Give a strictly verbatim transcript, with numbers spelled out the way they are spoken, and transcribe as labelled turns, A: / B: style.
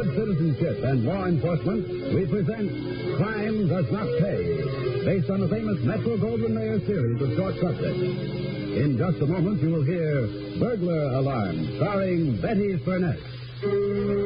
A: good citizenship and law enforcement, we present Crime Does Not Pay, based on the famous Metro-Goldwyn-Mayer series of short subjects. In just a moment, you will hear Burglar Alarm, starring Betty Furness.